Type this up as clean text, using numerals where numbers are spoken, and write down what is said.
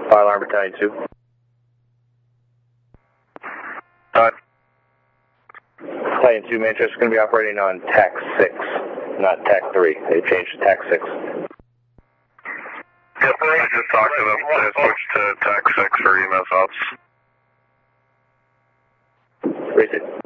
Fire Alarm Battalion 2. Battalion 2, Manchester's going to be operating on TAC 6, not TAC 3. They changed to TAC 6. Yep, I just talked to them. They switched to TAC 6 for EMS ops. Raise it.